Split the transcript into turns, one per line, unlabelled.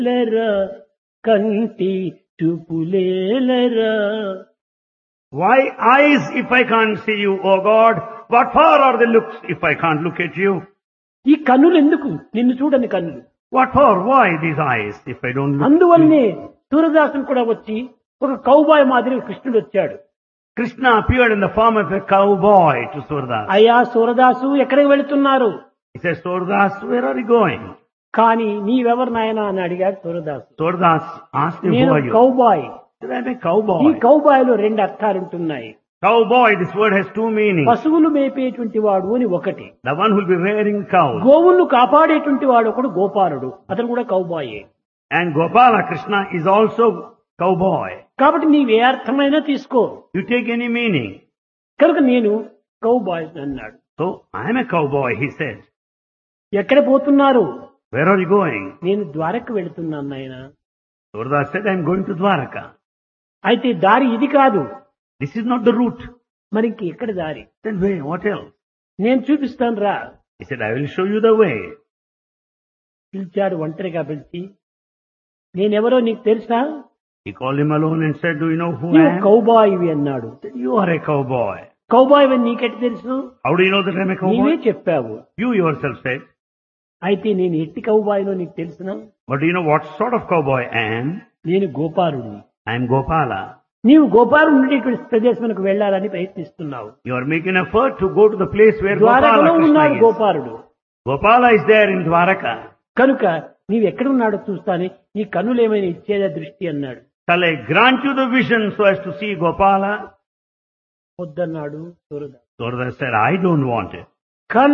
లేరా కంటి చూపులేలరా.
Why eyes if I can't see you, O God? What for are the looks if I can't look at you?
ఈ కన్నులు ఎందుకు? నిన్ను చూడని కన్నులు.
What for? Why these eyes if I don't look at you?
అందువల్లనే సూరదాసుడు కూడా వచ్చి ఒక కౌబాయ్ మాదిరి కృష్ణుడు వచ్చాడు.
Krishna appeared in the form of a cowboy to Surdas.
అయ్యా సూరదాసు ఎక్కడికి వెళుతున్నారు?
He says, Surdas, where are you going?
కానీ నీవెవరు నాయనా అని అడిగాడు Surdas.
Surdas asked him, who
నేను
are you?
Cowboy.
He said, I'm a
ఈ
cowboy.
కౌబాయ్లో రెండు అర్థాలు ఉంటున్నాయి.
Cowboy, this word has two meanings.
పశువులు మేపేటువంటి వాడు అని ఒకటి,
The one who will be rearing cows.
గోవులను కాపాడేటువంటి వాడు ఒకడు గోపాలుడు, అతను కూడా కౌబాయే.
And Gopala Krishna is also cowboy.
కాబట్టి నీవే అర్థమైనా తీసుకో.
You take any meaning.
కనుక నేను కౌబాయ్ అన్నాడు.
So, I am a cowboy, he said.
ఎక్కడ పోతున్నారు?
Where are you going?
నేను ద్వారక వెళుతున్నాను నాయన.
Surdas said, I'm going to Dwaraka.
అయితే దారి ఇది కాదు.
This is not the route.
మరి ఇంక ఎక్కడ దారి?
Then where? What else?
నేను చూపిస్తాను రా.
He said, I will show you the way.
పిలిచాడు ఒంటరిగా పిలిచి, నేనెవరో నీకు తెలుసా?
He called him alone and said, do you know who I
నీవు
am?
కౌబాయివి అన్నాడు.
He said, you are a cowboy.
Cowboy అని నీకెట్ తెలుసు?
How do you know that I'm a
నీవే
cowboy?
చెప్పావు.
You yourself said.
అయితే నేను ఎట్టి కౌబాయినో నీకు తెలుసునా?
But do you know what sort of cowboy I am?
నేను గోపాలుడిని.
I am Gopala.
నీవు గోపాలుడు ఉండేటువంటి ప్రదేశానికి వెళ్ళాలని ప్రయత్నిస్తున్నావు.
You are making an effort to go to the place where
ద్వారకలో
Gopala
ఉన్నాడు
Krishna is.
Gopaludu.
Gopala is there in Dwaraka.
కనుక నీవు ఎక్కడున్నాడో చూస్తానే, నీ కన్నులు ఏమైనా ఇచ్చేదా దృష్టి అన్నాడు.
Shall I grant you the vision so as to see Gopala?
వద్దన్నాడు Surdas.
Surdas said, I don't want it.